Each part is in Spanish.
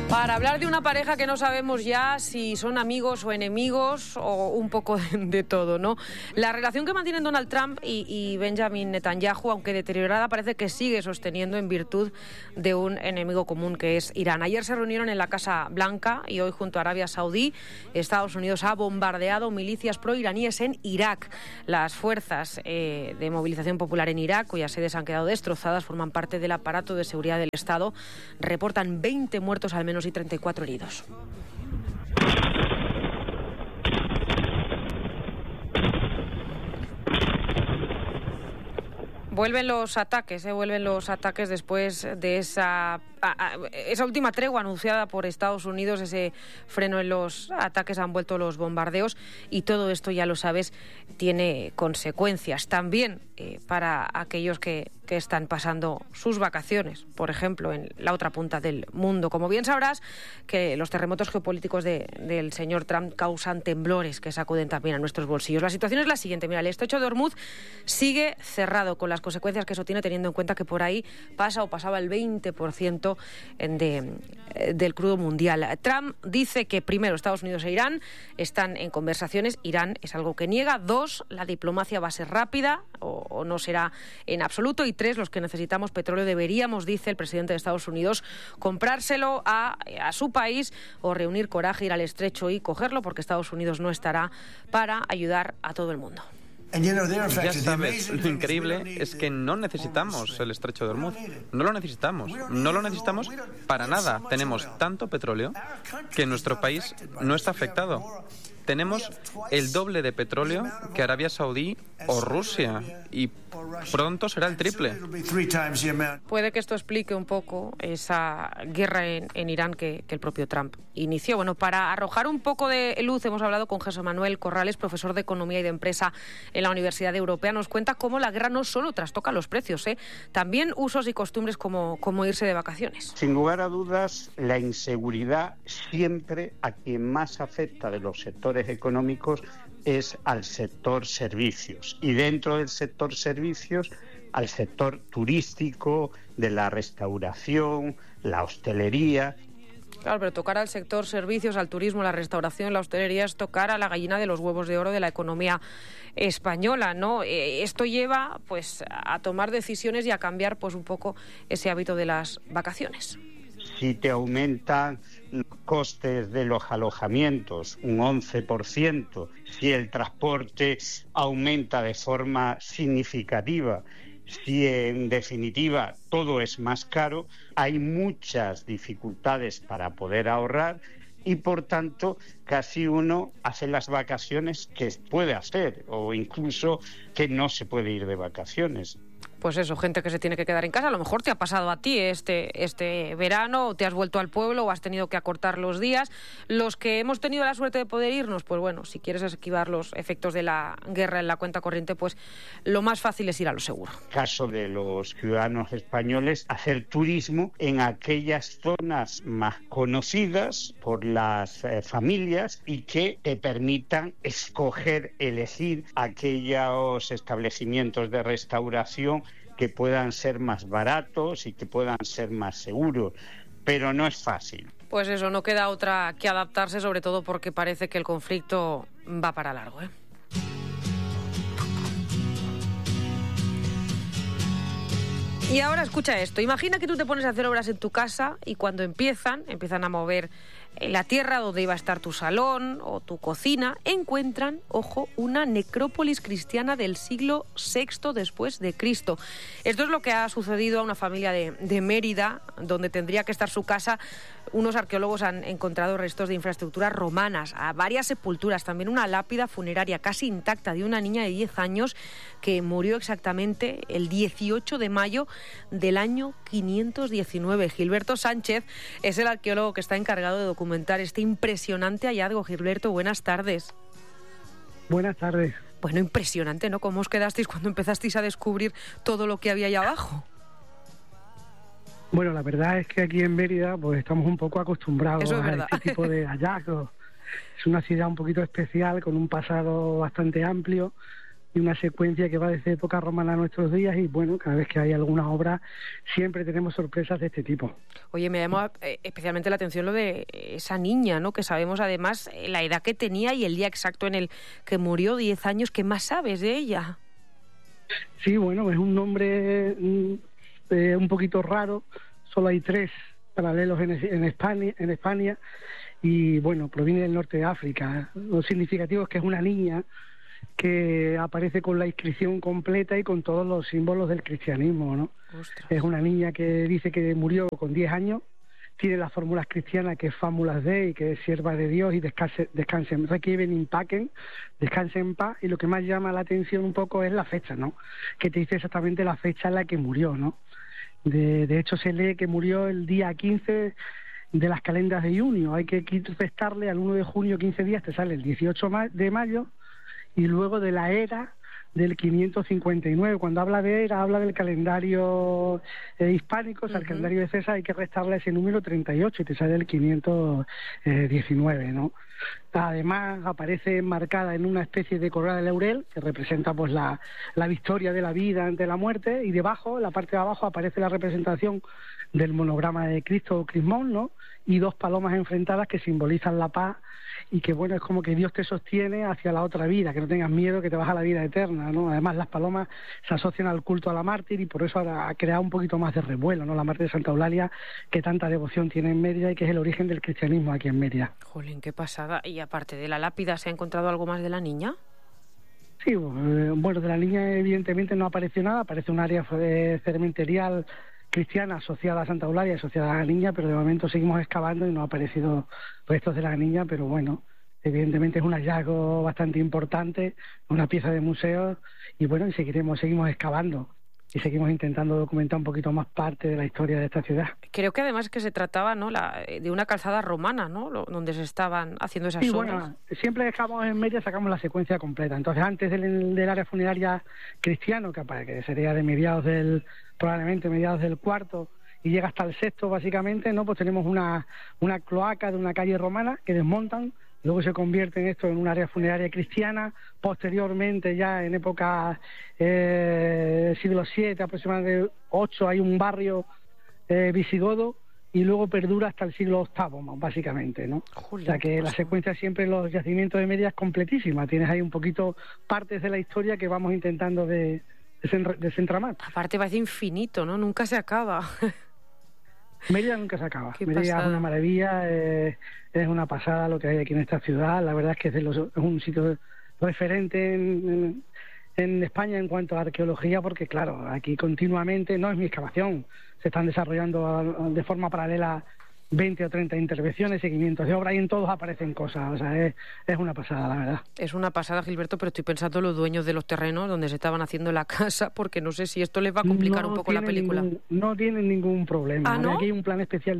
Para hablar de una pareja que no sabemos ya si son amigos o enemigos o un poco de todo, ¿no? La relación que mantienen Donald Trump y Benjamin Netanyahu, aunque deteriorada, parece que sigue sosteniendo en virtud de un enemigo común que es Irán. Ayer se reunieron en la Casa Blanca y hoy, junto a Arabia Saudí, Estados Unidos ha bombardeado milicias proiraníes en Irak. Las fuerzas de movilización popular en Irak, cuyas sedes han quedado destrozadas, forman parte del aparato de seguridad del Estado. Reportan 20 muertos al menos y 34 heridos. Vuelven los ataques después de esa última tregua anunciada por Estados Unidos, ese freno en los ataques, han vuelto los bombardeos y todo esto, ya lo sabes, tiene consecuencias también para aquellos que están pasando sus vacaciones, por ejemplo, en la otra punta del mundo. Como bien sabrás, que los terremotos geopolíticos del señor Trump causan temblores que sacuden también a nuestros bolsillos. La situación es la siguiente. Mira, el estrecho de Hormuz sigue cerrado, con las consecuencias que eso tiene, teniendo en cuenta que por ahí pasaba el 20% del crudo mundial. Trump dice que, primero, Estados Unidos e Irán están en conversaciones. Irán es algo que niega. 2, la diplomacia va a ser rápida o no será en absoluto. Y 3, los que necesitamos petróleo deberíamos, dice el presidente de Estados Unidos, comprárselo a su país o reunir coraje, ir al estrecho y cogerlo, porque Estados Unidos no estará para ayudar a todo el mundo. Ya sabes, lo increíble es que no necesitamos el estrecho de Hormuz. No lo necesitamos para nada. Tenemos tanto petróleo que nuestro país no está afectado. Tenemos el doble de petróleo que Arabia Saudí o Rusia y pronto será el triple. Puede que esto explique un poco esa guerra en Irán que el propio Trump inició. Bueno, para arrojar un poco de luz hemos hablado con José Manuel Corrales, profesor de Economía y de Empresa en la Universidad Europea. Nos cuenta cómo la guerra no solo trastoca los precios, también usos y costumbres como irse de vacaciones. Sin lugar a dudas, la inseguridad siempre a quien más afecta de los sectores económicos es al sector servicios, y dentro del sector servicios al sector turístico, de la restauración, la hostelería. Claro, pero tocar al sector servicios, al turismo, la restauración, la hostelería es tocar a la gallina de los huevos de oro de la economía española, ¿no? Esto lleva pues a tomar decisiones y a cambiar pues un poco ese hábito de las vacaciones. Si te aumentan los costes de los alojamientos un 11%, si el transporte aumenta de forma significativa, si en definitiva todo es más caro, hay muchas dificultades para poder ahorrar y por tanto casi uno hace las vacaciones que puede hacer o incluso que no se puede ir de vacaciones. Pues eso, gente que se tiene que quedar en casa. A lo mejor te ha pasado a ti este verano, o te has vuelto al pueblo o has tenido que acortar los días. Los que hemos tenido la suerte de poder irnos, pues bueno, si quieres esquivar los efectos de la guerra en la cuenta corriente, pues lo más fácil es ir a lo seguro. Caso de los ciudadanos españoles, hacer turismo en aquellas zonas más conocidas por las familias y que te permitan elegir aquellos establecimientos de restauración que puedan ser más baratos y que puedan ser más seguros, pero no es fácil. Pues eso, no queda otra que adaptarse, sobre todo porque parece que el conflicto va para largo, Y ahora escucha esto. Imagina que tú te pones a hacer obras en tu casa y cuando empiezan a mover la tierra donde iba a estar tu salón o tu cocina, encuentran, ojo, una necrópolis cristiana del siglo VI después de Cristo. Esto es lo que ha sucedido a una familia de Mérida, donde tendría que estar su casa. Unos arqueólogos han encontrado restos de infraestructuras romanas, a varias sepulturas, también una lápida funeraria casi intacta de una niña de 10 años que murió exactamente el 18 de mayo del año 519. Gilberto Sánchez es el arqueólogo que está encargado de documentar este impresionante hallazgo. Gilberto, buenas tardes. Buenas tardes. Bueno, impresionante, ¿no? ¿Cómo os quedasteis cuando empezasteis a descubrir todo lo que había allá abajo? Bueno, la verdad es que aquí en Mérida pues estamos un poco acostumbrados a este tipo de hallazgos. Es una ciudad un poquito especial, con un pasado bastante amplio, y una secuencia que va desde época romana a nuestros días, y bueno, cada vez que hay alguna obra siempre tenemos sorpresas de este tipo. Oye, me llamó especialmente la atención lo de esa niña, ¿no? Que sabemos además la edad que tenía y el día exacto en el que murió, 10 años. ¿Qué más sabes de ella? Sí, bueno, es un nombre un poquito raro, solo hay 3 paralelos en España, y bueno, proviene del norte de África. Lo significativo es que es una niña que aparece con la inscripción completa y con todos los símbolos del cristianismo, ¿no? Ostras. Es una niña que dice que murió con 10 años, tiene las fórmulas cristianas, que es Fámulas Dei, que es sierva de Dios y descansen, requieren impaquen, descanse en paz, y lo que más llama la atención un poco es la fecha, ¿no? Que te dice exactamente la fecha en la que murió, ¿no? De hecho se lee que murió el día 15 de las calendas de junio, hay que restarle al 1 de junio 15 días, te sale el 18 de mayo, y luego de la era del 559. Cuando habla de era, habla del calendario hispánico, o sea, el calendario de César, hay que restarle ese número 38 y te sale el 519, ¿no? Además, aparece enmarcada en una especie de corona de laurel, que representa pues la victoria de la vida ante la muerte, y debajo, en la parte de abajo, aparece la representación del monograma de Cristo o Crismón, ¿no? Y 2 palomas enfrentadas que simbolizan la paz, y que bueno, es como que Dios te sostiene hacia la otra vida, que no tengas miedo, que te vas a la vida eterna, ¿no? Además, las palomas se asocian al culto a la mártir, y por eso ha creado un poquito más de revuelo, ¿no? La mártir de Santa Eulalia, que tanta devoción tiene en Mérida y que es el origen del cristianismo aquí en Mérida. Jolín, qué pasada. Y aparte de la lápida, ¿se ha encontrado algo más de la niña? Sí, bueno, de la niña evidentemente no apareció nada, aparece un área cementerial cristiana asociada a Santa Eulalia, asociada a la niña, pero de momento seguimos excavando y no ha aparecido restos de la niña, pero bueno, evidentemente es un hallazgo bastante importante, una pieza de museo, y bueno, y seguimos excavando y seguimos intentando documentar un poquito más parte de la historia de esta ciudad. Creo que además que se trataba, ¿no?, de una calzada romana, ¿no?, donde se estaban haciendo esas obras. Bueno, siempre que excavamos en Mérida sacamos la secuencia completa. Entonces, antes del área funeraria cristiano, que sería de probablemente mediados del IV, y llega hasta el VI básicamente, ¿no? Pues tenemos una cloaca de una calle romana que desmontan. Luego se convierte en esto en un área funeraria cristiana. Posteriormente, ya en época siglo VII, aproximadamente 8, hay un barrio visigodo, y luego perdura hasta el siglo VIII, básicamente, ¿no? Julia, o sea que la secuencia siempre en los yacimientos de Mérida es completísima. Tienes ahí un poquito partes de la historia que vamos intentando desentramar. Aparte parece infinito, ¿no? Nunca se acaba. Mérida nunca se acaba. Mérida es una maravilla, es una pasada lo que hay aquí en esta ciudad. La verdad es que es un sitio referente en España en cuanto a arqueología, porque claro, aquí continuamente, no es mi excavación, se están desarrollando de forma paralela 20 o 30 intervenciones, seguimientos de obra, y en todos aparecen cosas. O sea, es una pasada, la verdad. Es una pasada, Gilberto, pero estoy pensando en los dueños de los terrenos donde se estaban haciendo la casa, porque no sé si esto les va a complicar un poco la película. No tienen ningún problema. ¿Ah, no? Aquí hay un plan especial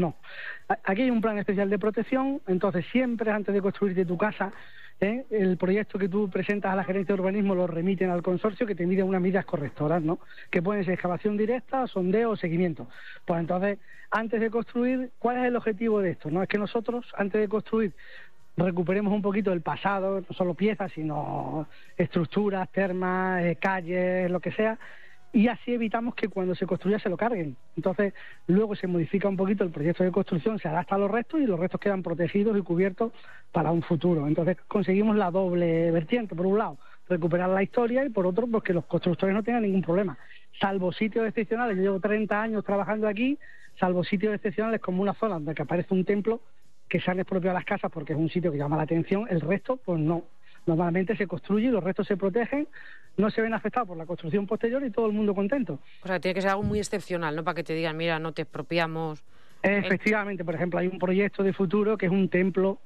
aquí hay un plan especial de protección. Entonces, siempre antes de construirte tu casa, el proyecto que tú presentas a la gerencia de urbanismo lo remiten al consorcio, que te mide unas medidas correctoras, ¿no? Que pueden ser excavación directa, sondeo o seguimiento. Pues entonces, antes de construir, ¿cuál es el objetivo de esto? No es que nosotros, antes de construir, recuperemos un poquito del pasado, no solo piezas, sino estructuras, termas, calles, lo que sea, y así evitamos que cuando se construya se lo carguen. Entonces, luego se modifica un poquito el proyecto de construcción, se adapta a los restos, y los restos quedan protegidos y cubiertos para un futuro. Entonces, conseguimos la doble vertiente: por un lado, recuperar la historia, y por otro, pues que los constructores no tengan ningún problema. Salvo sitios excepcionales, yo llevo 30 años trabajando aquí, salvo sitios excepcionales como una zona donde aparece un templo que se han expropiado las casas porque es un sitio que llama la atención, el resto, pues no. Normalmente se construye y los restos se protegen, no se ven afectados por la construcción posterior, y todo el mundo contento. O sea, tiene que ser algo muy excepcional, ¿no? Para que te digan, mira, no te expropiamos. Efectivamente, por ejemplo, hay un proyecto de futuro que es un templo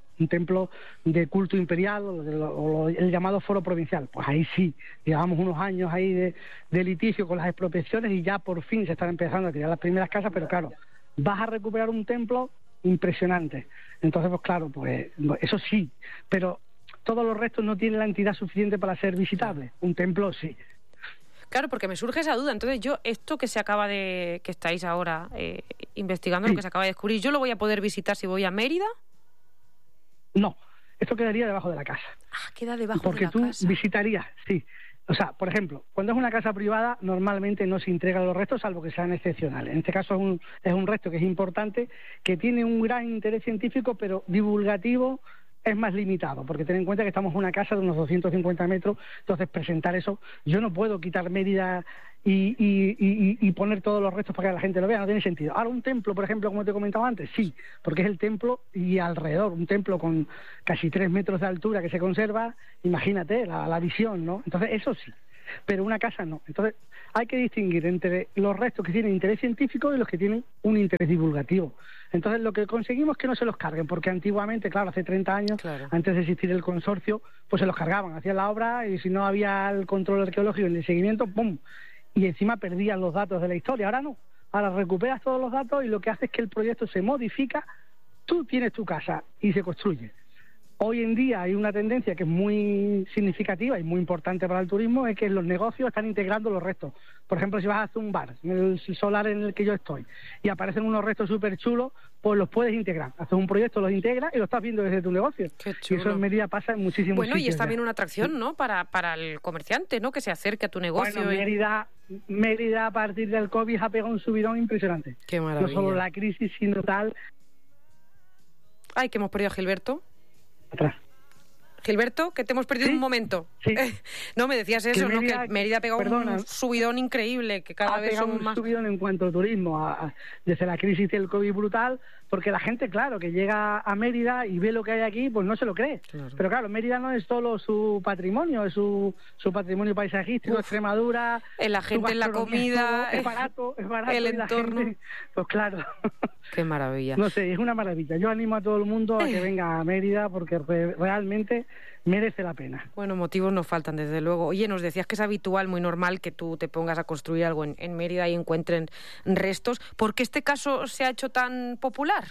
de culto imperial, o el llamado foro provincial. Pues ahí sí, llevamos unos años ahí de litigio con las expropiaciones, y ya por fin se están empezando a tirar las primeras casas, pero claro, vas a recuperar un templo impresionante. Entonces, pues claro, pues eso sí, pero todos los restos no tienen la entidad suficiente para ser visitables. Un templo sí. Claro, porque me surge esa duda. Entonces esto que estáis ahora investigando, lo que se acaba de descubrir, ¿yo lo voy a poder visitar si voy a Mérida? No, esto quedaría debajo de la casa. Ah, queda debajo de la casa. Porque tú visitarías, sí, O sea, por ejemplo, cuando es una casa privada, normalmente no se entregan los restos, salvo que sean excepcionales. En este caso es un resto que es importante, que tiene un gran interés científico, pero divulgativo es más limitado, porque ten en cuenta que estamos en una casa de unos 250 metros, entonces presentar eso, yo no puedo quitar Mérida y poner todos los restos para que la gente lo vea, no tiene sentido. Ahora un templo, por ejemplo, como te comentaba antes, sí, porque es el templo y alrededor, un templo con casi 3 metros de altura que se conserva, imagínate la visión, ¿no? Entonces eso sí, pero una casa no. Entonces hay que distinguir entre los restos que tienen interés científico y los que tienen un interés divulgativo. Entonces lo que conseguimos es que no se los carguen, porque antiguamente, claro, hace 30 años, antes de existir el consorcio, pues se los cargaban, hacían la obra y si no había el control arqueológico y el seguimiento, ¡pum!, y encima perdían los datos de la historia. Ahora no, ahora recuperas todos los datos y lo que hace es que el proyecto se modifica, tú tienes tu casa y se construye. Hoy en día hay una tendencia que es muy significativa y muy importante para el turismo, es que los negocios están integrando los restos. Por ejemplo, si vas a hacer un bar, en el solar en el que yo estoy, y aparecen unos restos súper chulos, pues los puedes integrar. Haces un proyecto, los integras y lo estás viendo desde tu negocio. Qué chulo. Y eso en Mérida pasa en muchísimos sitios. Bueno, y es también ya una atracción, ¿no?, para el comerciante, ¿no?, que se acerque a tu negocio. Bueno, Mérida a partir del COVID ha pegado un subidón impresionante. Qué maravilla. No solo la crisis, sino tal... Ay, que hemos perdido a Gilberto. Atrás. Gilberto, que te hemos perdido un momento. Sí. No, me decías eso, que Mérida, ¿no?, que Mérida ha pegado un subidón increíble, que cada vez son más... un subidón en cuanto al turismo, desde la crisis del COVID brutal, porque la gente, claro, que llega a Mérida y ve lo que hay aquí, pues no se lo cree. Claro. Pero claro, Mérida no es solo su patrimonio, es su patrimonio paisajístico, Extremadura... La gente en la comida... Es barato, el entorno... Gente, pues claro. Qué maravilla. No sé, es una maravilla. Yo animo a todo el mundo a que venga a Mérida, porque realmente merece la pena. Bueno, motivos no faltan, desde luego. Oye, nos decías que es habitual, muy normal, que tú te pongas a construir algo en Mérida y encuentren restos. ¿Por qué este caso se ha hecho tan popular?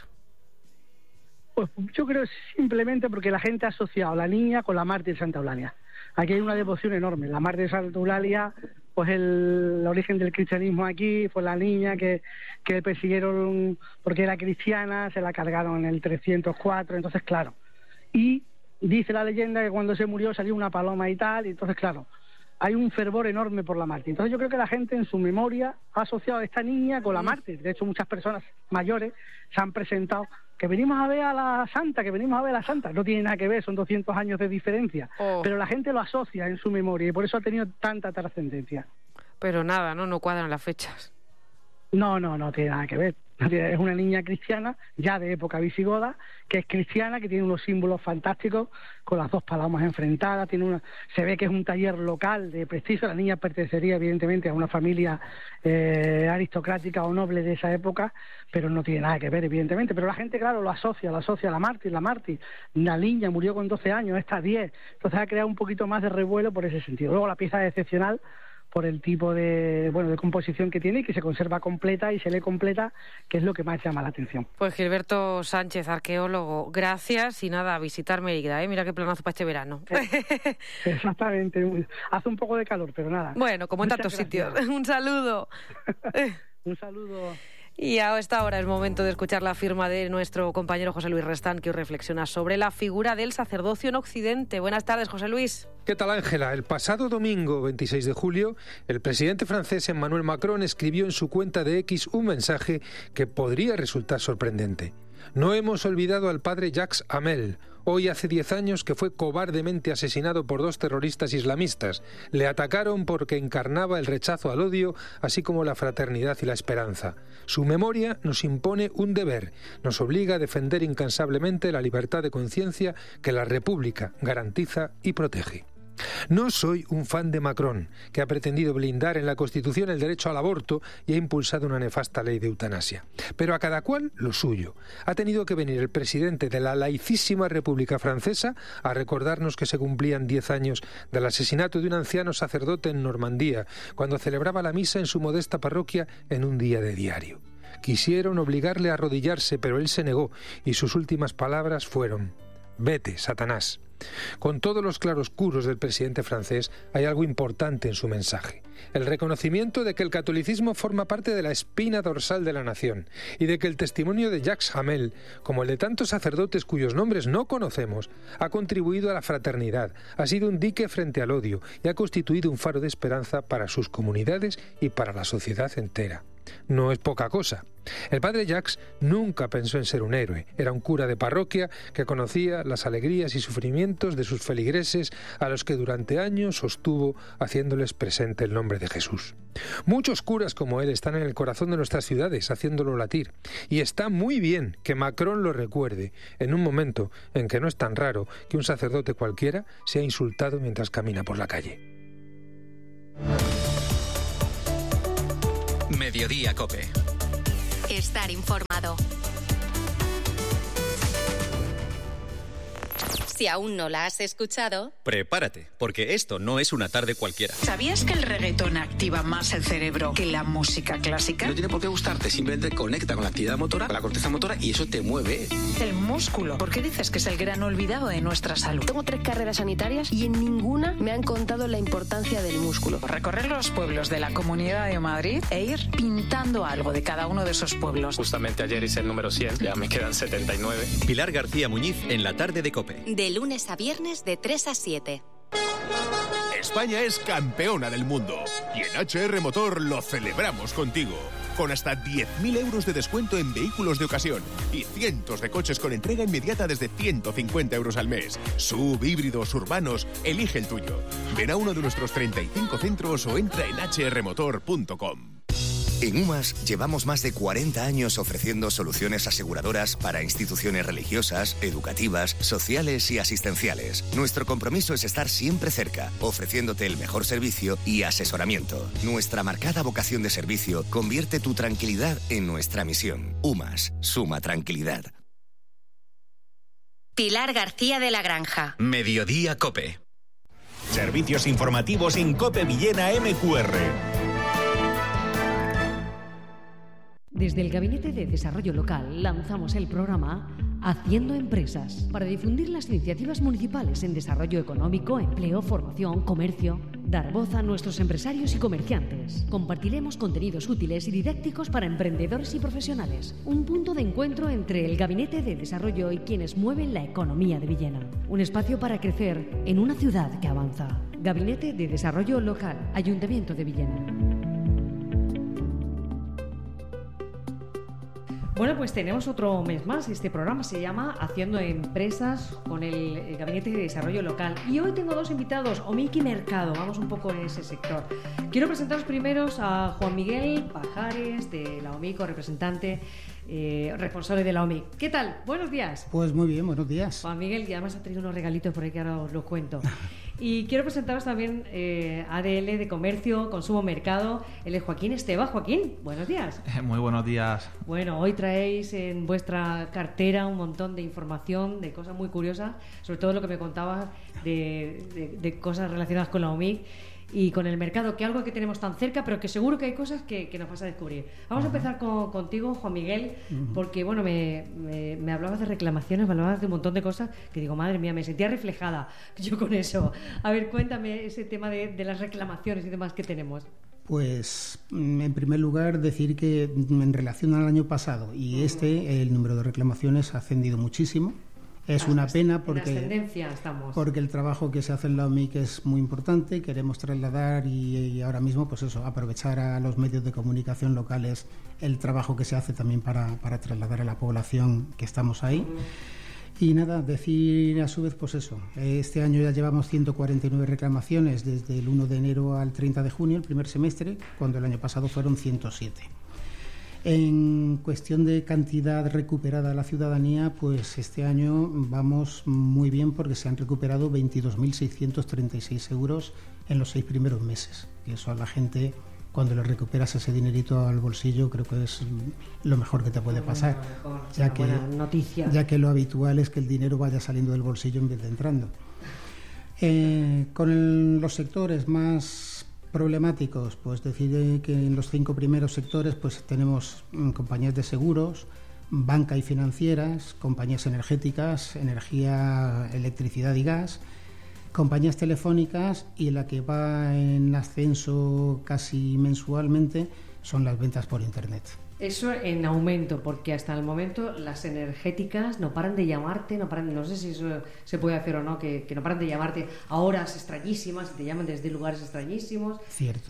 Pues yo creo simplemente porque la gente ha asociado a la niña con la mártir Santa Eulalia. Aquí hay una devoción enorme. La mártir Santa Eulalia, pues el origen del cristianismo aquí fue la niña que persiguieron porque era cristiana, se la cargaron en el 304, entonces claro. Y dice la leyenda que cuando se murió salió una paloma y tal, y entonces claro, hay un fervor enorme por la mártir. Entonces yo creo que la gente en su memoria ha asociado a esta niña con la mártir. De hecho, muchas personas mayores se han presentado que venimos a ver a la santa, que venimos a ver a la santa. No tiene nada que ver, son 200 años de diferencia. Pero la gente lo asocia en su memoria y por eso ha tenido tanta trascendencia. Pero nada, no cuadran las fechas. No tiene nada que ver. Es una niña cristiana, ya de época visigoda, que es cristiana, que tiene unos símbolos fantásticos, con las dos palomas enfrentadas, se ve que es un taller local de prestigio. La niña pertenecería evidentemente a una familia aristocrática o noble de esa época, pero no tiene nada que ver, evidentemente. Pero la gente, claro, lo asocia a la mártir. La niña murió con 12 años, esta 10, entonces ha creado un poquito más de revuelo por ese sentido. Luego la pieza es excepcional, por el tipo de composición que tiene y que se conserva completa y se lee completa, que es lo que más llama la atención. Pues Gilberto Sánchez, arqueólogo, gracias y nada, a visitar Mérida, mira qué planazo para este verano. Exactamente, hace un poco de calor, pero nada. Bueno, como en tantos sitios. Un saludo. Un saludo. Y a esta hora es momento de escuchar la firma de nuestro compañero José Luis Restán, que hoy reflexiona sobre la figura del sacerdocio en Occidente. Buenas tardes, José Luis. ¿Qué tal, Ángela? El pasado domingo, 26 de julio, el presidente francés Emmanuel Macron escribió en su cuenta de X un mensaje que podría resultar sorprendente. No hemos olvidado al padre Jacques Hamel. Hoy hace 10 años que fue cobardemente asesinado por 2 terroristas islamistas. Le atacaron porque encarnaba el rechazo al odio, así como la fraternidad y la esperanza. Su memoria nos impone un deber. Nos obliga a defender incansablemente la libertad de conciencia que la República garantiza y protege. No soy un fan de Macron, que ha pretendido blindar en la Constitución el derecho al aborto y ha impulsado una nefasta ley de eutanasia. Pero a cada cual lo suyo. Ha tenido que venir el presidente de la laicísima República Francesa a recordarnos que se cumplían 10 años del asesinato de un anciano sacerdote en Normandía, cuando celebraba la misa en su modesta parroquia en un día de diario. Quisieron obligarle a arrodillarse, pero él se negó, y sus últimas palabras fueron: «Vete, Satanás». Con todos los claroscuros del presidente francés, hay algo importante en su mensaje: el reconocimiento de que el catolicismo forma parte de la espina dorsal de la nación y de que el testimonio de Jacques Hamel, como el de tantos sacerdotes cuyos nombres no conocemos, ha contribuido a la fraternidad, ha sido un dique frente al odio y ha constituido un faro de esperanza para sus comunidades y para la sociedad entera. No es poca cosa. El padre Jacques nunca pensó en ser un héroe. Era un cura de parroquia que conocía las alegrías y sufrimientos de sus feligreses, a los que durante años sostuvo haciéndoles presente el nombre de Jesús. Muchos curas como él están en el corazón de nuestras ciudades, haciéndolo latir. Y está muy bien que Macron lo recuerde en un momento en que no es tan raro que un sacerdote cualquiera sea insultado mientras camina por la calle. Mediodía COPE. Estar informado. Si aún no la has escuchado, prepárate, porque esto no es una tarde cualquiera. ¿Sabías que el reggaetón activa más el cerebro que la música clásica? No tiene por qué gustarte, simplemente conecta con la actividad motora, con la corteza motora, y eso te mueve. El músculo. ¿Por qué dices que es el gran olvidado de nuestra salud? Tengo 3 carreras sanitarias y en ninguna me han contado la importancia del músculo. Recorrer los pueblos de la Comunidad de Madrid e ir pintando algo de cada uno de esos pueblos. Justamente ayer hice el número 100, ya me quedan 79. Pilar García Muñiz en la tarde de COPE. De lunes a viernes de 3 a 7. España es campeona del mundo y en HR Motor lo celebramos contigo. Con hasta 10.000 euros de descuento en vehículos de ocasión y cientos de coches con entrega inmediata desde 150 euros al mes. SUV, híbridos, urbanos, elige el tuyo. Ven a uno de nuestros 35 centros o entra en hrmotor.com. En UMAS llevamos más de 40 años ofreciendo soluciones aseguradoras para instituciones religiosas, educativas, sociales y asistenciales. Nuestro compromiso es estar siempre cerca, ofreciéndote el mejor servicio y asesoramiento. Nuestra marcada vocación de servicio convierte tu tranquilidad en nuestra misión. UMAS, suma tranquilidad. Pilar García de la Granja. Mediodía COPE. Servicios informativos en COPE Villena MQR. Desde el Gabinete de Desarrollo Local lanzamos el programa Haciendo Empresas para difundir las iniciativas municipales en desarrollo económico, empleo, formación, comercio. Dar voz a nuestros empresarios y comerciantes. Compartiremos contenidos útiles y didácticos para emprendedores y profesionales. Un punto de encuentro entre el Gabinete de Desarrollo y quienes mueven la economía de Villena. Un espacio para crecer en una ciudad que avanza. Gabinete de Desarrollo Local, Ayuntamiento de Villena. Bueno, pues tenemos otro mes más. Este programa se llama Haciendo Empresas con el Gabinete de Desarrollo Local. Y hoy tengo 2 invitados, OMIC y Mercado. Vamos un poco en ese sector. Quiero presentaros primero a Juan Miguel Pajares, de la OMIC, representante responsable de la OMIC. ¿Qué tal? Buenos días. Pues muy bien, buenos días. Juan Miguel, que además ha traído unos regalitos por ahí que ahora os los cuento. Y quiero presentaros también ADL de Comercio, Consumo, Mercado. Él es Joaquín Esteba. Joaquín, buenos días. Muy buenos días. Bueno, hoy traéis en vuestra cartera un montón de información, de cosas muy curiosas, sobre todo lo que me contabas de cosas relacionadas con la OMIC y con el mercado, que algo que tenemos tan cerca, pero que seguro que hay cosas que nos vas a descubrir. Vamos a empezar contigo, Juan Miguel, porque bueno, me hablabas de reclamaciones, me hablabas de un montón de cosas que digo, madre mía, me sentía reflejada yo con eso. A ver, cuéntame ese tema de las reclamaciones y demás que tenemos. Pues, en primer lugar, decir que en relación al año pasado y el número de reclamaciones ha ascendido muchísimo. Es una pena porque el trabajo que se hace en la OMIC es muy importante. Queremos trasladar y ahora mismo, pues eso, aprovechar a los medios de comunicación locales el trabajo que se hace también para trasladar a la población que estamos ahí. Y nada, decir a su vez, pues eso, este año ya llevamos 149 reclamaciones desde el 1 de enero al 30 de junio, el primer semestre, cuando el año pasado fueron 107. En cuestión de cantidad recuperada a la ciudadanía, pues este año vamos muy bien porque se han recuperado 22.636 euros en los 6 primeros meses. Y eso a la gente, cuando le recuperas ese dinerito al bolsillo, creo que es lo mejor que te puede pasar. Ya que lo habitual es que el dinero vaya saliendo del bolsillo en vez de entrando. Con los sectores más problemáticos, pues decir que en los 5 primeros sectores pues tenemos compañías de seguros, banca y financieras, compañías energéticas, energía, electricidad y gas, compañías telefónicas, y la que va en ascenso casi mensualmente son las ventas por Internet. Eso en aumento, porque hasta el momento las energéticas no paran de llamarte, no sé si eso se puede hacer o no, que no paran de llamarte a horas extrañísimas y te llaman desde lugares extrañísimos. Cierto.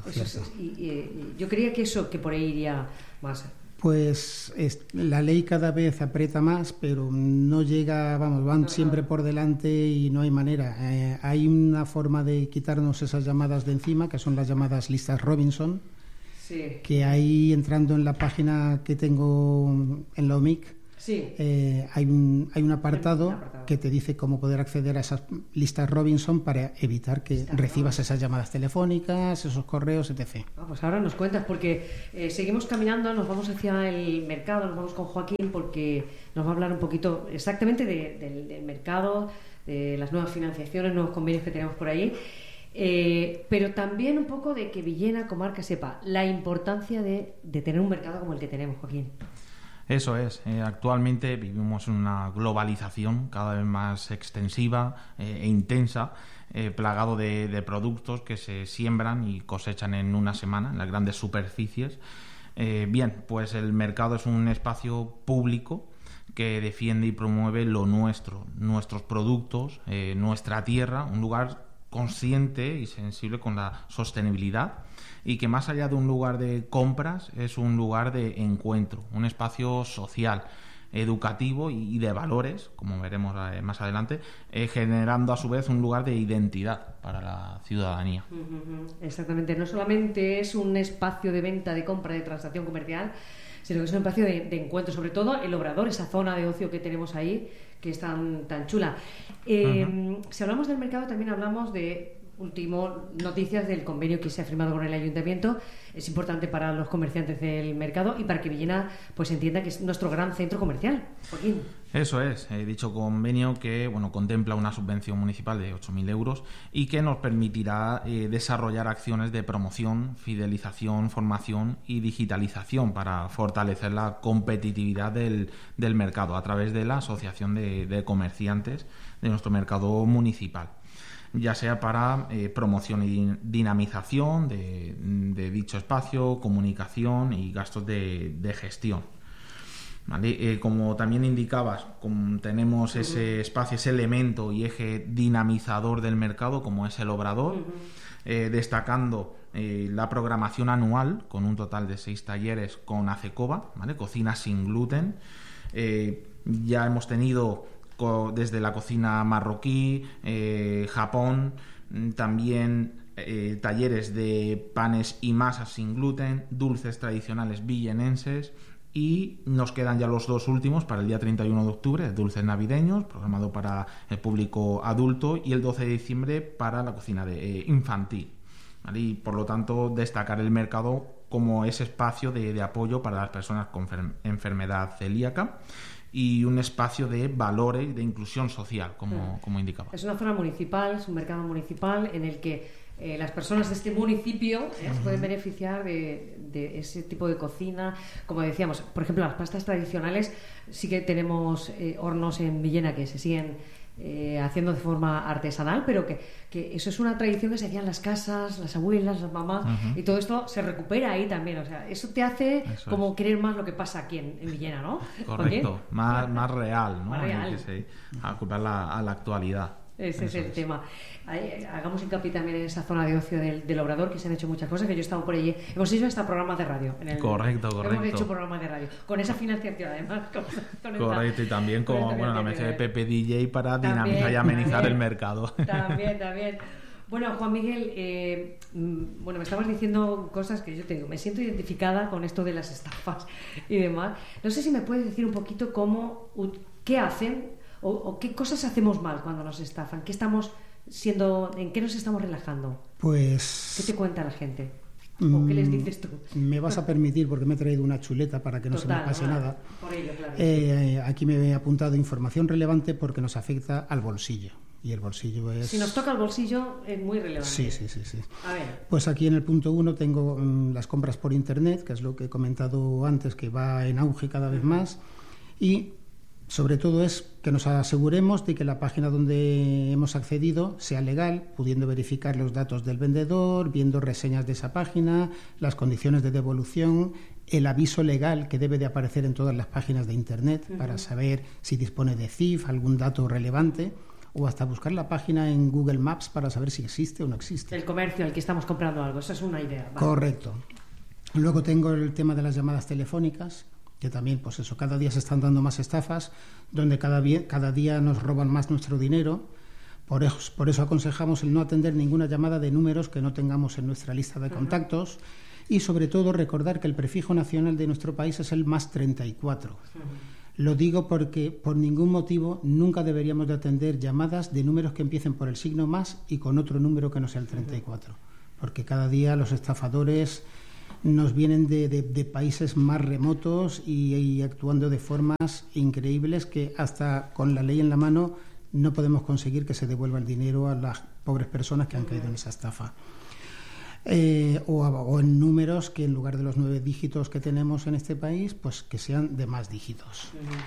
Yo creía que por ahí iría más. Pues la ley cada vez aprieta más, pero no llega, van siempre por delante y no hay manera. Hay una forma de quitarnos esas llamadas de encima, que son las llamadas listas Robinson. Sí. Que ahí, entrando en la página que tengo en la OMIC, sí. hay un apartado que te dice cómo poder acceder a esas listas Robinson para evitar que recibas esas llamadas telefónicas, esos correos, etc. Pues ahora nos cuentas, porque seguimos caminando, nos vamos hacia el mercado, nos vamos con Joaquín, porque nos va a hablar un poquito exactamente del mercado, de las nuevas financiaciones, nuevos convenios que tenemos por ahí. Pero también un poco de que Villena comarca sepa la importancia de tener un mercado como el que tenemos, Joaquín. Eso es. Actualmente vivimos en una globalización cada vez más extensiva e intensa, plagado de productos que se siembran y cosechan en una semana en las grandes superficies. Bien, pues el mercado es un espacio público que defiende y promueve lo nuestro, nuestros productos, nuestra tierra, un lugar consciente y sensible con la sostenibilidad, y que más allá de un lugar de compras es un lugar de encuentro, un espacio social, educativo y de valores, como veremos más adelante, generando a su vez un lugar de identidad para la ciudadanía. Exactamente, no solamente es un espacio de venta, de compra, de transacción comercial, sino que es un espacio de encuentro, sobre todo el Obrador, esa zona de ocio que tenemos ahí, que es tan chula. Si hablamos del mercado, también hablamos de noticias del convenio que se ha firmado con el Ayuntamiento. Es importante para los comerciantes del mercado y para que Villena pues entienda que es nuestro gran centro comercial. Joaquín. Eso es, dicho convenio que contempla una subvención municipal de 8.000 euros y que nos permitirá desarrollar acciones de promoción, fidelización, formación y digitalización para fortalecer la competitividad del mercado a través de la Asociación de Comerciantes de nuestro mercado municipal, ya sea para promoción y dinamización de dicho espacio, comunicación y gastos de gestión. ¿Vale? Como también indicabas, tenemos ese espacio, ese elemento y eje dinamizador del mercado como es el Obrador, destacando la programación anual con un total de 6 talleres con ACECOBA, ¿vale? Cocina sin gluten. Ya hemos tenido desde la cocina marroquí, Japón, también talleres de panes y masas sin gluten, dulces tradicionales villenenses, y nos quedan ya los 2 últimos para el día 31 de octubre, dulces navideños, programado para el público adulto, y el 12 de diciembre para la cocina infantil, ¿vale? Y por lo tanto destacar el mercado como ese espacio de apoyo para las personas con enfermedad celíaca y un espacio de valores y de inclusión social, como indicaba. Es una zona municipal, es un mercado municipal en el que las personas de este municipio se pueden beneficiar de ese tipo de cocina. Como decíamos, por ejemplo, las pastas tradicionales, sí que tenemos hornos en Villena que se siguen haciendo de forma artesanal, pero que eso es una tradición que se hacía en las casas, las abuelas, las mamás, y todo esto se recupera ahí también. O sea, eso te hace como querer más lo que pasa aquí en Villena, ¿no? Correcto, más real, ¿no? Más real. Acoplarla a la actualidad. Ese es el tema. Hagamos hincapié también en esa zona de ocio del Obrador, que se han hecho muchas cosas, que yo he estado por allí. Hemos hecho hasta programas de radio. Correcto. Hemos hecho programas de radio. Con esa financiación, además. Correcto, y también con la mesa de Pepe DJ para dinamizar y amenizar el mercado. También. Bueno, Juan Miguel, me estabas diciendo cosas que yo te digo, me siento identificada con esto de las estafas y demás. No sé si me puedes decir un poquito qué hacen o qué cosas hacemos mal cuando nos estafan. ¿En qué nos estamos relajando? Pues... ¿Qué te cuenta la gente? ¿O qué les dices tú? Me vas a permitir, porque me he traído una chuleta para que no se me pase nada. Por ello, claro. Aquí me he apuntado información relevante porque nos afecta al bolsillo. Y el bolsillo es... Si nos toca el bolsillo, es muy relevante. Sí. A ver. Pues aquí en el punto 1 tengo las compras por Internet, que es lo que he comentado antes, que va en auge cada vez más. Y sobre todo es que nos aseguremos de que la página donde hemos accedido sea legal, pudiendo verificar los datos del vendedor, viendo reseñas de esa página, las condiciones de devolución, el aviso legal que debe de aparecer en todas las páginas de Internet para saber si dispone de CIF, algún dato relevante, o hasta buscar la página en Google Maps para saber si existe o no existe. El comercio al que estamos comprando algo, esa es una idea. Vale. Correcto. Luego tengo el tema de las llamadas telefónicas, que también, pues eso, cada día se están dando más estafas, donde cada día nos roban más nuestro dinero. Por eso aconsejamos el no atender ninguna llamada de números que no tengamos en nuestra lista de contactos y, sobre todo, recordar que el prefijo nacional de nuestro país es el +34. Lo digo porque, por ningún motivo, nunca deberíamos de atender llamadas de números que empiecen por el signo más y con otro número que no sea el 34. Porque cada día los estafadores nos vienen de países más remotos y actuando de formas increíbles que hasta con la ley en la mano no podemos conseguir que se devuelva el dinero a las pobres personas que han caído en esa estafa. O en números que en lugar de los 9 dígitos que tenemos en este país, pues que sean de más dígitos.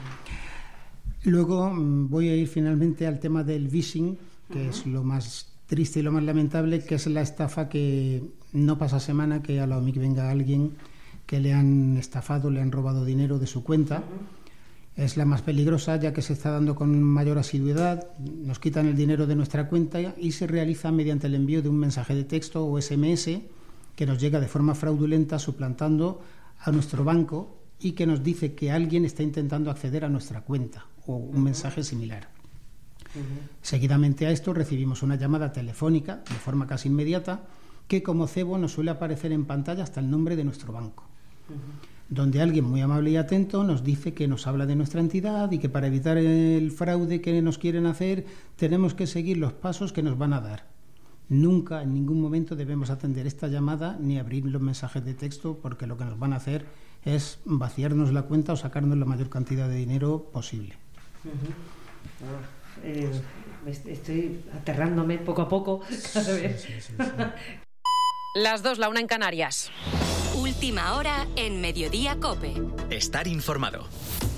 Luego voy a ir finalmente al tema del phishing, que es lo más triste y lo más lamentable, que es la estafa que no pasa semana que a la OMIC venga alguien que le han estafado, le han robado dinero de su cuenta. Es la más peligrosa, ya que se está dando con mayor asiduidad, nos quitan el dinero de nuestra cuenta y se realiza mediante el envío de un mensaje de texto o SMS que nos llega de forma fraudulenta suplantando a nuestro banco y que nos dice que alguien está intentando acceder a nuestra cuenta o un mensaje similar. Seguidamente a esto recibimos una llamada telefónica de forma casi inmediata que como cebo nos suele aparecer en pantalla hasta el nombre de nuestro banco, donde alguien muy amable y atento nos dice que nos habla de nuestra entidad y que para evitar el fraude que nos quieren hacer tenemos que seguir los pasos que nos van a dar. Nunca, en ningún momento debemos atender esta llamada ni abrir los mensajes de texto, porque lo que nos van a hacer es vaciarnos la cuenta o sacarnos la mayor cantidad de dinero posible. Estoy aterrándome poco a poco. Las 2, la 1 en Canarias. Última hora en Mediodía COPE. Estar informado.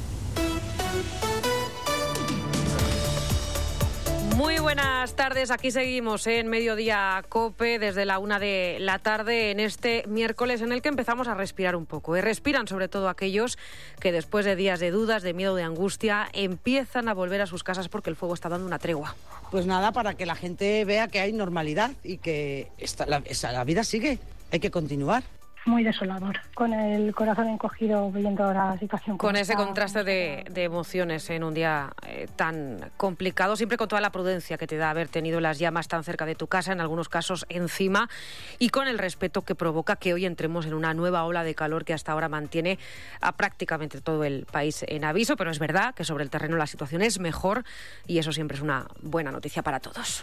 Muy buenas tardes, aquí seguimos en Mediodía COPE desde la 1 de la tarde en este miércoles en el que empezamos a respirar un poco. Respiran sobre todo aquellos que después de días de dudas, de miedo, de angustia, empiezan a volver a sus casas porque el fuego está dando una tregua. Pues nada, para que la gente vea que hay normalidad y que la vida sigue, hay que continuar. Muy desolador, con el corazón encogido viendo la situación. Con ese contraste de emociones en un día tan complicado, siempre con toda la prudencia que te da haber tenido las llamas tan cerca de tu casa, en algunos casos encima, y con el respeto que provoca que hoy entremos en una nueva ola de calor que hasta ahora mantiene a prácticamente todo el país en aviso, pero es verdad que sobre el terreno la situación es mejor y eso siempre es una buena noticia para todos.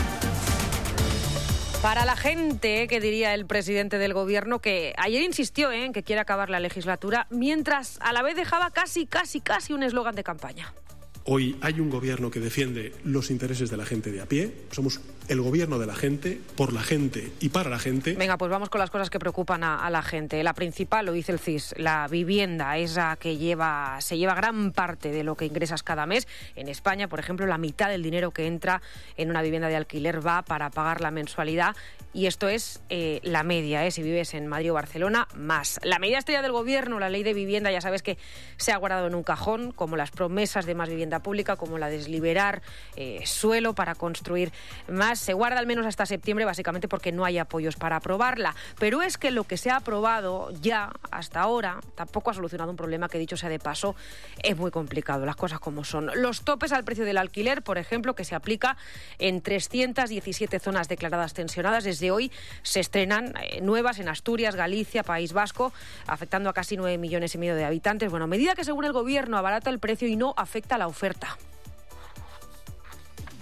Para la gente, que diría el presidente del gobierno, que ayer insistió en que quiere acabar la legislatura, mientras a la vez dejaba casi un eslogan de campaña. Hoy hay un gobierno que defiende los intereses de la gente de a pie. Somos el gobierno de la gente, por la gente y para la gente. Venga, pues vamos con las cosas que preocupan a la gente. La principal, lo dice el CIS, la vivienda, esa que se lleva gran parte de lo que ingresas cada mes. En España, por ejemplo, la mitad del dinero que entra en una vivienda de alquiler va para pagar la mensualidad. Y esto es la media, si vives en Madrid o Barcelona, más. La medida estrella del gobierno, la ley de vivienda, ya sabes que se ha guardado en un cajón, como las promesas de más vivienda pública, como la de liberar suelo para construir más. Se guarda al menos hasta septiembre, básicamente porque no hay apoyos para aprobarla. Pero es que lo que se ha aprobado ya hasta ahora tampoco ha solucionado un problema que, dicho sea de paso, es muy complicado, las cosas como son. Los topes al precio del alquiler, por ejemplo, que se aplica en 317 zonas declaradas tensionadas. Desde hoy se estrenan nuevas en Asturias, Galicia, País Vasco, afectando a casi 9,5 millones de habitantes. Bueno, medida que según el gobierno abarata el precio y no afecta a la oferta.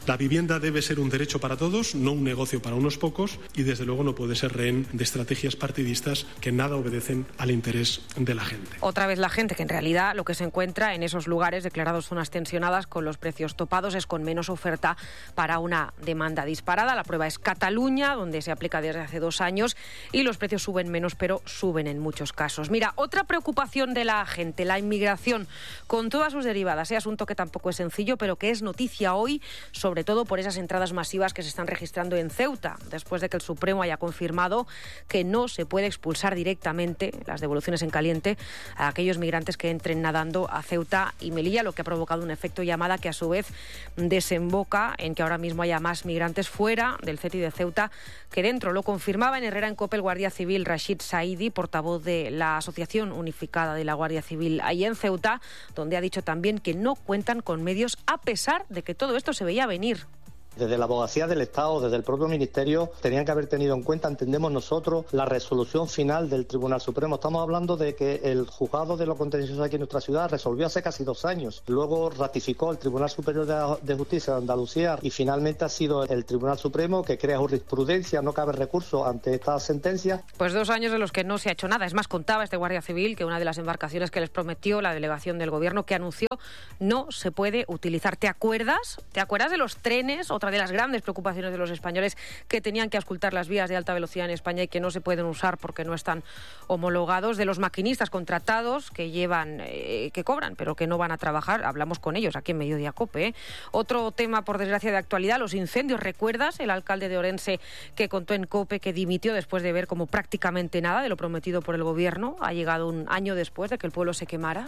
La vivienda debe ser un derecho para todos, no un negocio para unos pocos, y desde luego no puede ser rehén de estrategias partidistas que nada obedecen al interés de la gente. Otra vez la gente, que en realidad lo que se encuentra en esos lugares declarados zonas tensionadas con los precios topados es con menos oferta para una demanda disparada. La prueba es Cataluña, donde se aplica desde hace 2 años y los precios suben menos, pero suben en muchos casos. Mira, otra preocupación de la gente, la inmigración, con todas sus derivadas. Asunto que tampoco es sencillo, pero que es noticia hoy, sobre todo por esas entradas masivas que se están registrando en Ceuta, después de que el Supremo haya confirmado que no se puede expulsar directamente, las devoluciones en caliente, a aquellos migrantes que entren nadando a Ceuta y Melilla, lo que ha provocado un efecto llamada que a su vez desemboca en que ahora mismo haya más migrantes fuera del CETI de Ceuta que dentro. Lo confirmaba en Herrera en COPE el guardia civil Rashid Saidi, portavoz de la Asociación Unificada de la Guardia Civil ahí en Ceuta, donde ha dicho también que no cuentan con medios a pesar de que todo esto se veía venir. Desde la Abogacía del Estado, desde el propio Ministerio, tenían que haber tenido en cuenta, entendemos nosotros, la resolución final del Tribunal Supremo. Estamos hablando de que el juzgado de lo contencioso aquí en nuestra ciudad resolvió hace casi 2 años. Luego ratificó el Tribunal Superior de Justicia de Andalucía y finalmente ha sido el Tribunal Supremo que crea jurisprudencia, no cabe recurso ante esta sentencia. Pues 2 años en los que no se ha hecho nada. Es más, contaba este guardia civil que una de las embarcaciones que les prometió la delegación del Gobierno, que anunció, no se puede utilizar. ¿Te acuerdas? ¿Te acuerdas de los trenes? Otra de las grandes preocupaciones de los españoles, que tenían que auscultar las vías de alta velocidad en España y que no se pueden usar porque no están homologados, de los maquinistas contratados que que cobran pero que no van a trabajar. Hablamos con ellos aquí en Mediodía COPE. Otro tema, por desgracia, de actualidad, los incendios. ¿Recuerdas el alcalde de Orense que contó en COPE que dimitió después de ver como prácticamente nada de lo prometido por el Gobierno ha llegado 1 año después de que el pueblo se quemara?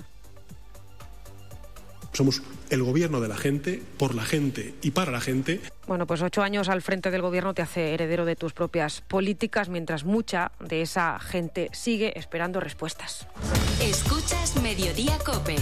Somos el gobierno de la gente, por la gente y para la gente. Bueno, pues 8 años al frente del Gobierno te hace heredero de tus propias políticas, mientras mucha de esa gente sigue esperando respuestas. Escuchas Mediodía COPE.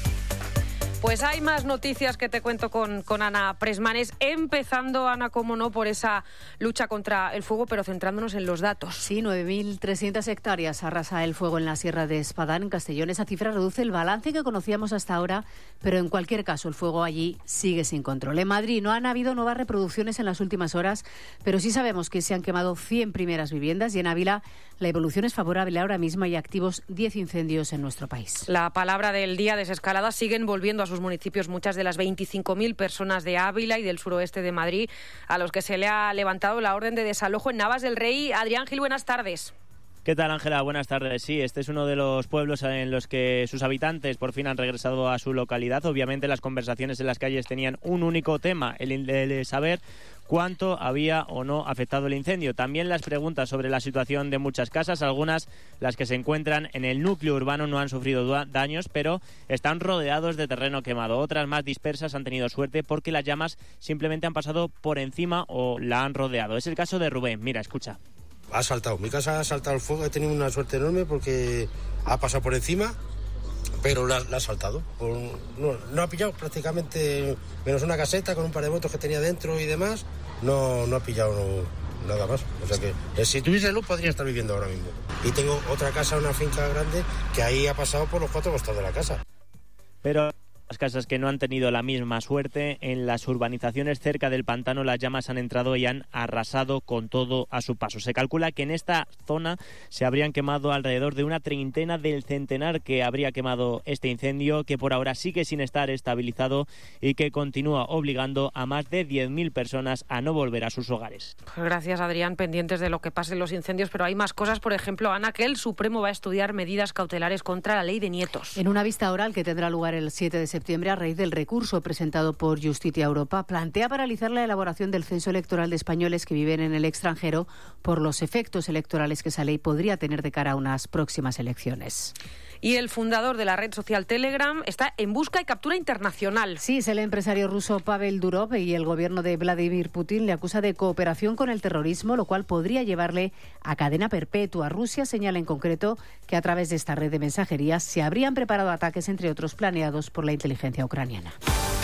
Pues hay más noticias que te cuento con Ana Presmanes, empezando, Ana, como no, por esa lucha contra el fuego, pero centrándonos en los datos. Sí, 9.300 hectáreas arrasa el fuego en la Sierra de Espadán, en Castellón. Esa cifra reduce el balance que conocíamos hasta ahora, pero en cualquier caso el fuego allí sigue sin control. En Madrid no han habido nuevas reproducciones en las últimas horas, pero sí sabemos que se han quemado 100 primeras viviendas y en Ávila la evolución es favorable. Ahora mismo hay activos 10 incendios en nuestro país. La palabra del día, desescalada. Siguen volviendo a sus municipios muchas de las 25.000 personas de Ávila y del suroeste de Madrid a los que se le ha levantado la orden de desalojo en Navas del Rey. Adrián Gil, buenas tardes. ¿Qué tal, Ángela? Buenas tardes. Sí, este es uno de los pueblos en los que sus habitantes por fin han regresado a su localidad. Obviamente las conversaciones en las calles tenían un único tema, el de saber cuánto había o no afectado el incendio. También las preguntas sobre la situación de muchas casas, algunas, las que se encuentran en el núcleo urbano, no han sufrido daños, pero están rodeados de terreno quemado. Otras más dispersas han tenido suerte porque las llamas simplemente han pasado por encima o la han rodeado. Es el caso de Rubén. Mira, escucha. Ha saltado, mi casa ha saltado el fuego, he tenido una suerte enorme porque ha pasado por encima, pero la ha saltado. No ha pillado prácticamente, menos una caseta con un par de motos que tenía dentro y demás, no ha pillado nada más. O sea que si tuviese luz podría estar viviendo ahora mismo. Y tengo otra casa, una finca grande, que ahí ha pasado por los 4 costados de la casa. Pero las casas que no han tenido la misma suerte, en las urbanizaciones cerca del pantano las llamas han entrado y han arrasado con todo a su paso. Se calcula que en esta zona se habrían quemado alrededor de una treintena del centenar que habría quemado este incendio, que por ahora sigue sin estar estabilizado y que continúa obligando a más de 10.000 personas a no volver a sus hogares. Gracias, Adrián, pendientes de lo que pase en los incendios, pero hay más cosas. Por ejemplo, Ana, que el Supremo va a estudiar medidas cautelares contra la ley de nietos. En una vista oral que tendrá lugar el 7 de septiembre, a raíz del recurso presentado por Justicia Europa, plantea paralizar la elaboración del censo electoral de españoles que viven en el extranjero por los efectos electorales que esa ley podría tener de cara a unas próximas elecciones. Y el fundador de la red social Telegram está en busca y captura internacional. Sí, es el empresario ruso Pavel Durov y el gobierno de Vladimir Putin le acusa de cooperación con el terrorismo, lo cual podría llevarle a cadena perpetua. Rusia señala en concreto que a través de esta red de mensajería se habrían preparado ataques, entre otros, planeados por la inteligencia ucraniana.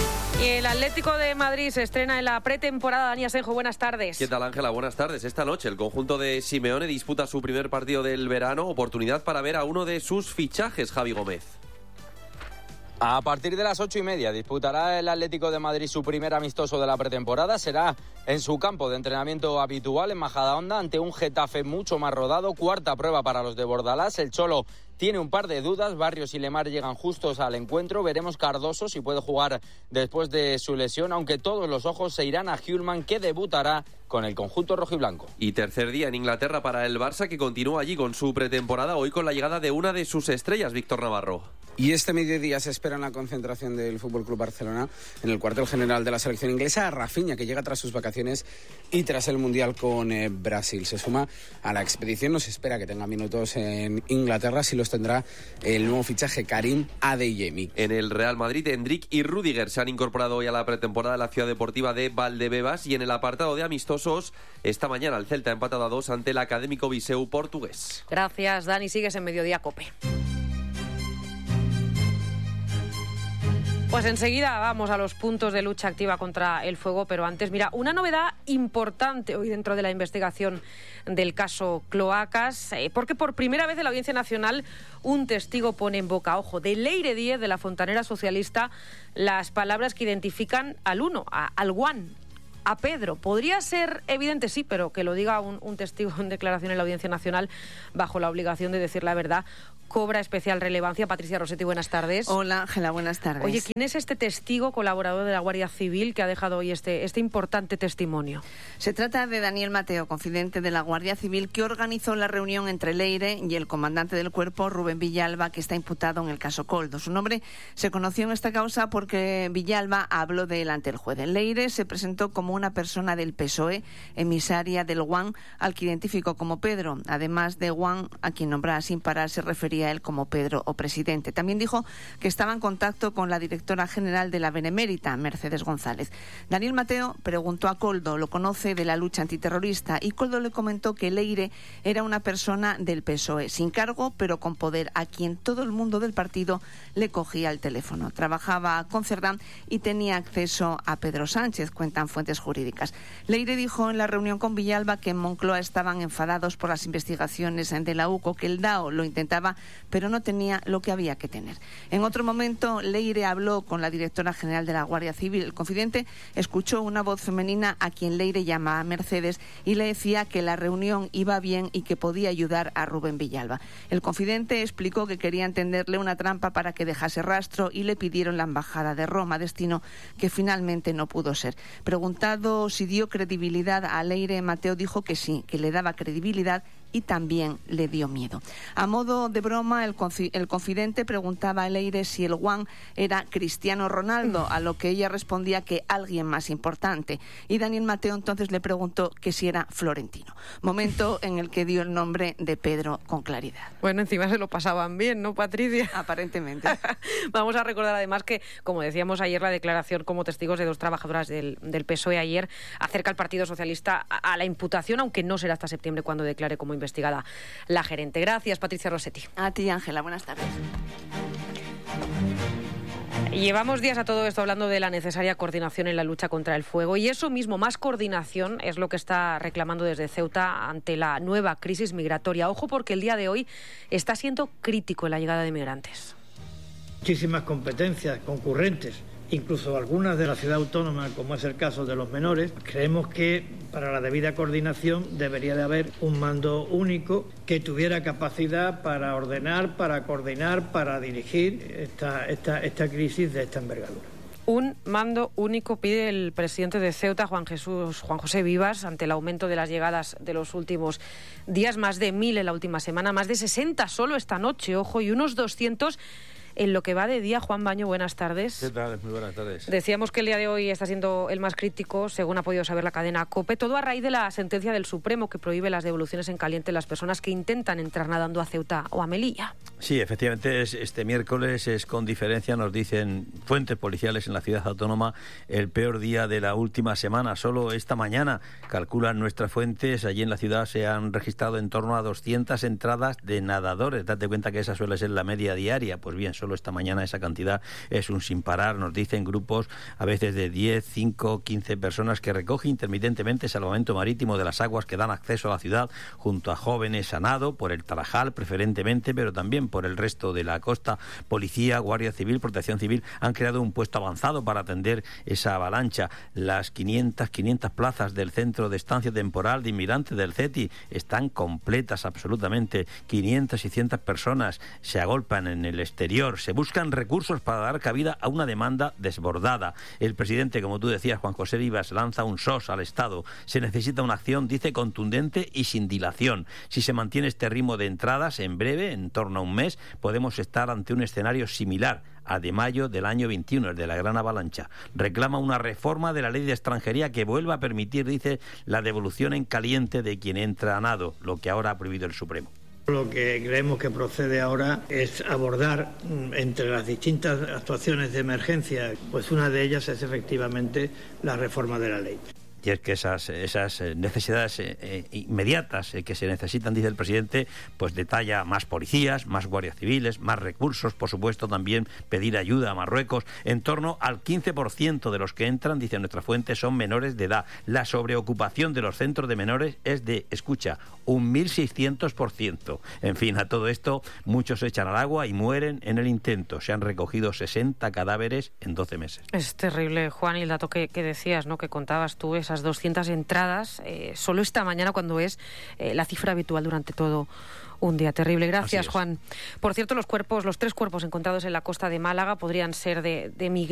Y el Atlético de Madrid se estrena en la pretemporada. Dani Asenjo, buenas tardes. ¿Qué tal, Ángela? Buenas tardes. Esta noche el conjunto de Simeone disputa su primer partido del verano, oportunidad para ver a uno de sus fichajes, Javi Gómez. A partir de las 8:30 disputará el Atlético de Madrid su primer amistoso de la pretemporada. Será en su campo de entrenamiento habitual en Majadahonda ante un Getafe mucho más rodado. Cuarta prueba para los de Bordalás. El Cholo tiene un par de dudas. Barrios y Lemar llegan justos al encuentro. Veremos Cardoso si puede jugar después de su lesión, aunque todos los ojos se irán a Hjulman, que debutará con el conjunto rojiblanco. Y tercer día en Inglaterra para el Barça, que continúa allí con su pretemporada, hoy con la llegada de una de sus estrellas, Víctor Navarro. Y este mediodía se espera en la concentración del FC Barcelona en el cuartel general de la selección inglesa, Rafinha, que llega tras sus vacaciones y tras el Mundial con Brasil. Se suma a la expedición, no se espera que tenga minutos en Inglaterra, si los tendrá el nuevo fichaje Karim Adeyemi. En el Real Madrid, Endrick y Rüdiger se han incorporado hoy a la pretemporada de la Ciudad Deportiva de Valdebebas, y en el apartado de amistosos, esta mañana el Celta ha empatado a 2 ante el Académico Viseu portugués. Gracias, Dani. Sigues en Mediodía Cope. Pues enseguida vamos a los puntos de lucha activa contra el fuego, pero antes, mira, una novedad importante hoy dentro de la investigación del caso Cloacas, porque por primera vez en la Audiencia Nacional un testigo pone en boca, ojo, de Leire Díez, de la fontanera socialista, las palabras que identifican al al Juan, a Pedro. Podría ser evidente, sí, pero que lo diga un testigo en declaración en la Audiencia Nacional bajo la obligación de decir la verdad cobra especial relevancia. Patricia Rossetti, buenas tardes. Hola, Ángela, buenas tardes. Oye, ¿quién es este testigo colaborador de la Guardia Civil que ha dejado hoy este importante testimonio? Se trata de Daniel Mateo, confidente de la Guardia Civil, que organizó la reunión entre Leire y el comandante del cuerpo, Rubén Villalba, que está imputado en el caso Koldo. Su nombre se conoció en esta causa porque Villalba habló de él ante el juez. Leire se presentó como una persona del PSOE, emisaria del Juan, al que identificó como Pedro. Además de Juan, a quien nombraba sin parar, se refería a él como Pedro o presidente. También dijo que estaba en contacto con la directora general de la Benemérita, Mercedes González. Daniel Mateo preguntó a Koldo, lo conoce de la lucha antiterrorista, y Koldo le comentó que Leire era una persona del PSOE, sin cargo pero con poder, a quien todo el mundo del partido le cogía el teléfono. Trabajaba con Cerdán y tenía acceso a Pedro Sánchez, cuentan fuentes jurídicas. Leire dijo en la reunión con Villalba que en Moncloa estaban enfadados por las investigaciones de la UCO, que el DAO lo intentaba pero no tenía lo que había que tener. En otro momento, Leire habló con la directora general de la Guardia Civil. El confidente escuchó una voz femenina a quien Leire llamaba Mercedes y le decía que la reunión iba bien y que podía ayudar a Rubén Villalba. El confidente explicó que querían tenderle una trampa para que dejase rastro y le pidieron la embajada de Roma, destino que finalmente no pudo ser. Preguntado si dio credibilidad a Leire, Mateo dijo que sí, que le daba credibilidad y también le dio miedo. A modo de broma, el confidente preguntaba a Leire si el Juan era Cristiano Ronaldo, a lo que ella respondía que alguien más importante. Y Daniel Mateo entonces le preguntó que si era Florentino. Momento en el que dio el nombre de Pedro con claridad. Bueno, encima se lo pasaban bien, ¿no, Patricia? Aparentemente. Vamos a recordar además que, como decíamos ayer, la declaración como testigos de 2 trabajadoras del PSOE ayer acerca al Partido Socialista a la imputación, aunque no será hasta septiembre cuando declare como investigada la gerente. Gracias, Patricia Rossetti. A ti, Ángela. Buenas tardes. Llevamos días a todo esto hablando de la necesaria coordinación en la lucha contra el fuego, y eso mismo, más coordinación, es lo que está reclamando desde Ceuta ante la nueva crisis migratoria. Ojo, porque el día de hoy está siendo crítico en la llegada de migrantes. Muchísimas competencias concurrentes, incluso algunas de la ciudad autónoma, como es el caso de los menores. Creemos que para la debida coordinación debería de haber un mando único que tuviera capacidad para ordenar, para coordinar, para dirigir esta crisis de esta envergadura. Un mando único pide el presidente de Ceuta, Juan José Vivas, ante el aumento de las llegadas de los últimos días. Más de 1.000 en la última semana, más de 60 solo esta noche, ojo, y unos 200 en lo que va de día. Juan Baño, buenas tardes. ¿Qué tal? Muy buenas tardes. Decíamos que el día de hoy está siendo el más crítico, según ha podido saber la cadena COPE, todo a raíz de la sentencia del Supremo que prohíbe las devoluciones en caliente a las personas que intentan entrar nadando a Ceuta o a Melilla. Sí, efectivamente, este miércoles es con diferencia, nos dicen fuentes policiales en la ciudad autónoma, el peor día de la última semana. Solo esta mañana, calculan nuestras fuentes, allí en la ciudad se han registrado en torno a 200 entradas de nadadores. Date cuenta que esa suele ser la media diaria. Pues bien, solo Solo esta mañana esa cantidad es un sin parar. Nos dicen grupos a veces de 10, 5, 15 personas que recoge intermitentemente el salvamento marítimo de las aguas que dan acceso a la ciudad, junto a jóvenes a nado, por el Tarajal preferentemente, pero también por el resto de la costa. Policía, Guardia Civil, Protección Civil han creado un puesto avanzado para atender esa avalancha. Las 500 plazas del Centro de Estancia Temporal de Inmigrantes del CETI están completas absolutamente. 500 y 100 personas se agolpan en el exterior. Se buscan recursos para dar cabida a una demanda desbordada. El presidente, como tú decías, Juan José Rivas, lanza un SOS al Estado. Se necesita una acción, dice, contundente y sin dilación. Si se mantiene este ritmo de entradas, en breve, en torno a un mes, podemos estar ante un escenario similar a de mayo del año 21, el de la gran avalancha. Reclama una reforma de la ley de extranjería que vuelva a permitir, dice, la devolución en caliente de quien entra a nado, lo que ahora ha prohibido el Supremo. Lo que creemos que procede ahora es abordar entre las distintas actuaciones de emergencia, pues una de ellas es efectivamente la reforma de la ley. Y es que esas necesidades inmediatas que se necesitan, dice el presidente, pues detalla más policías, más guardias civiles, más recursos, por supuesto también pedir ayuda a Marruecos. En torno al 15% de los que entran, dice nuestra fuente, son menores de edad. La sobreocupación de los centros de menores es de, escucha, un 1.600%. En fin, a todo esto, muchos se echan al agua y mueren en el intento. Se han recogido 60 cadáveres en 12 meses. Es terrible, Juan, y el dato que decías, ¿no?, que contabas tú, esas 200 entradas, solo esta mañana, cuando es la cifra habitual durante todo un día. Terrible. Gracias, Juan. Por cierto, los 3 cuerpos encontrados en la costa de Málaga podrían ser de migrantes.